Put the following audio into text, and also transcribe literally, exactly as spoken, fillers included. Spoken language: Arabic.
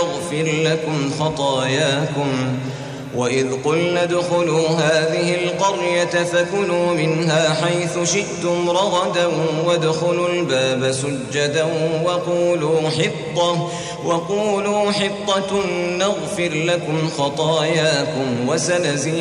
نغفر لكم خطاياكم وإذ قلنا ادخلوا هذه القرية فكلوا منها حيث شئتم رغدا وادخلوا الباب سجدا وقولوا حطة وقولوا حطة نغفر لكم خطاياكم وسنزيد